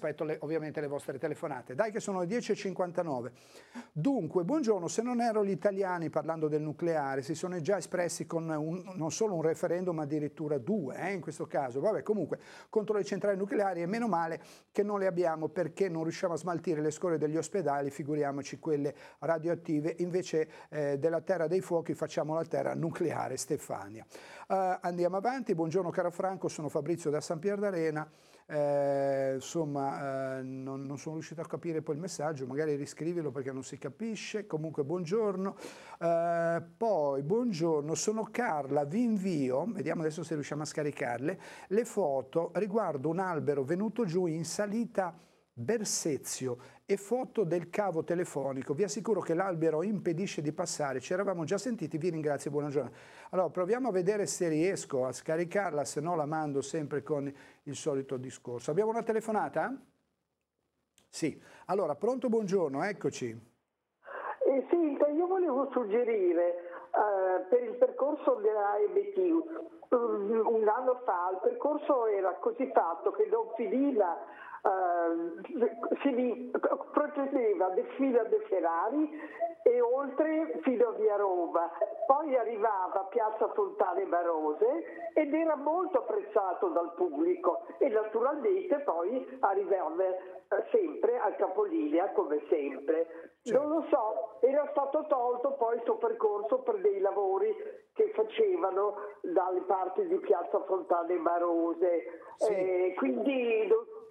aspetto ovviamente le vostre telefonate. Dai che sono le 10:59. Dunque, buongiorno, se non erro gli italiani parlando del nucleare si sono già espressi con non solo un referendum ma addirittura due in questo caso. Vabbè, comunque contro le centrali nucleari e meno male che non le abbiamo perché non riusciamo a smaltire le scorie degli ospedali, figuriamoci quelle radioattive, invece della terra dei fuochi facciamo la terra nucleare Stefania. Andiamo avanti, buongiorno caro Franco, sono Fabrizio da San Pier d'Arena. Non sono riuscito a capire poi il messaggio, magari riscrivilo perché non si capisce. Comunque buongiorno. Poi buongiorno, sono Carla, vi invio, vediamo adesso se riusciamo a scaricarle, le foto riguardo un albero venuto giù in salita Bersezio e foto del cavo telefonico. Vi assicuro che l'albero impedisce di passare, ci eravamo già sentiti, vi ringrazio, buona giornata. Allora proviamo a vedere se riesco a scaricarla, se no la mando sempre con il solito discorso. Abbiamo una telefonata? Sì. Allora, pronto, buongiorno, eccoci. Sì, io volevo suggerire per il percorso dell'AMT, un anno fa il percorso era così fatto che non finiva, procedeva da fino a De Ferrari e oltre fino a Via Roma, poi arrivava a Piazza Fontane Marose ed era molto apprezzato dal pubblico e naturalmente poi arrivava sempre al capolinea come sempre. Non lo so, era stato tolto poi questo percorso per dei lavori che facevano dalle parti di Piazza Fontane Marose, sì. quindi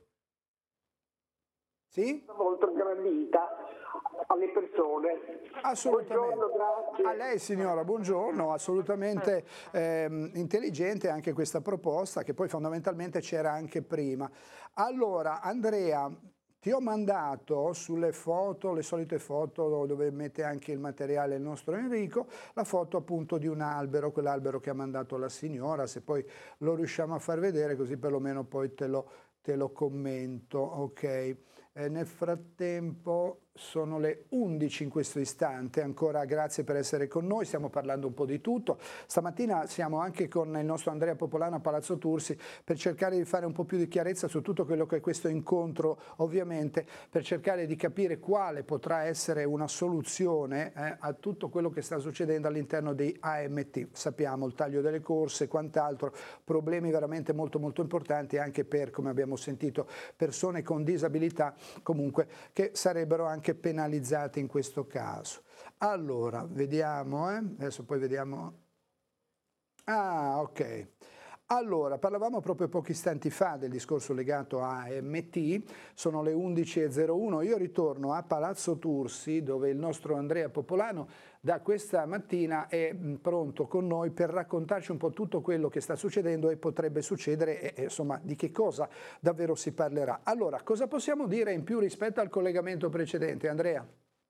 sì? molto gradita alle persone. Assolutamente. Buongiorno, grazie. A lei signora, buongiorno, assolutamente intelligente anche questa proposta che poi fondamentalmente c'era anche prima. Allora Andrea, ti ho mandato sulle foto, le solite foto dove mette anche il materiale il nostro Enrico, la foto appunto di un albero, quell'albero che ha mandato la signora, se poi lo riusciamo a far vedere così perlomeno poi te lo commento, ok? Nel frattempo sono le 11 in questo istante, ancora grazie per essere con noi, stiamo parlando un po' di tutto. Stamattina siamo anche con il nostro Andrea Popolano a Palazzo Tursi per cercare di fare un po' più di chiarezza su tutto quello che è questo incontro, ovviamente per cercare di capire quale potrà essere una soluzione a tutto quello che sta succedendo all'interno dei AMT. Sappiamo il taglio delle corse e quant'altro, problemi veramente molto molto importanti anche per, come abbiamo sentito, persone con disabilità comunque che sarebbero anche penalizzate in questo caso. Allora, vediamo, adesso poi vediamo. Ah, ok. Allora, parlavamo proprio pochi istanti fa del discorso legato a AMT, sono le 11:01, io ritorno a Palazzo Tursi dove il nostro Andrea Popolano da questa mattina è pronto con noi per raccontarci un po' tutto quello che sta succedendo e potrebbe succedere e insomma di che cosa davvero si parlerà. Allora, cosa possiamo dire in più rispetto al collegamento precedente, Andrea?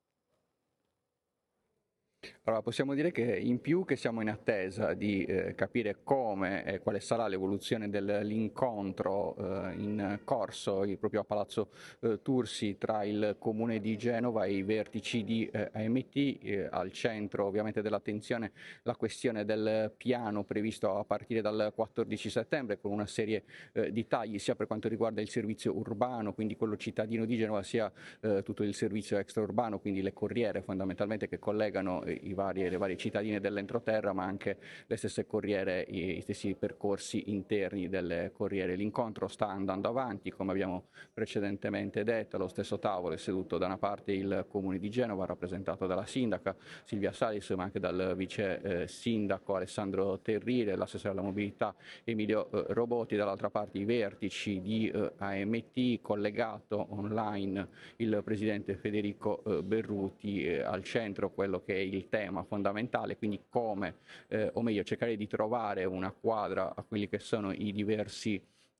Allora, possiamo dire che in più che siamo in attesa di capire come e quale sarà l'evoluzione dell'incontro in corso proprio a Palazzo Tursi tra il Comune di Genova e i vertici di AMT, al centro ovviamente dell'attenzione la questione del piano previsto a partire dal 14 settembre con una serie di tagli sia per quanto riguarda il servizio urbano, quindi quello cittadino di Genova, sia tutto il servizio extraurbano, quindi le corriere fondamentalmente che collegano le varie cittadine dell'entroterra, ma anche le stesse corriere, i stessi percorsi interni delle corriere. L'incontro sta andando avanti, come abbiamo precedentemente detto, allo stesso tavolo è seduto da una parte il Comune di Genova, rappresentato dalla sindaca Silvia Salis, ma anche dal vice sindaco Alessandro Terrile, l'assessore alla mobilità Emilio Roboti, dall'altra parte i vertici di AMT, collegato online il presidente Federico Berruti, al centro quello che è il tema fondamentale, quindi come, o meglio cercare di trovare una quadra a quelli che sono i diversi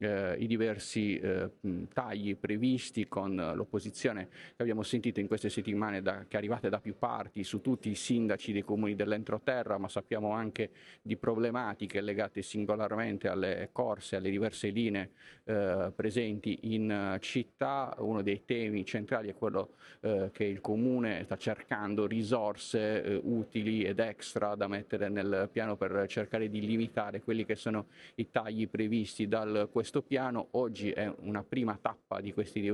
tagli previsti, con l'opposizione che abbiamo sentito in queste settimane che è arrivata da più parti su tutti i sindaci dei comuni dell'entroterra, ma sappiamo anche di problematiche legate singolarmente alle corse, alle diverse linee presenti in città. Uno dei temi centrali è quello che il comune sta cercando risorse utili ed extra da mettere nel piano per cercare di limitare quelli che sono i tagli previsti da questo piano. Oggi è una prima tappa di questi